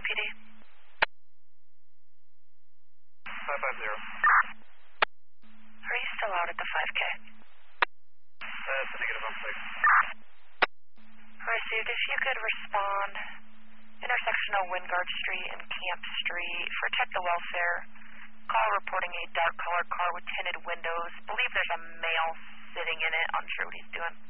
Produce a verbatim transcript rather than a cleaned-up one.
P D? five five zero. Are you still out at the five K? That's a negative, I'm safe. Received. If you could respond, intersection of Wingard Street and Camp Street, for Check the Welfare, call reporting a dark colored car with tinted windows. Believe there's a male sitting in it, unsure what he's doing.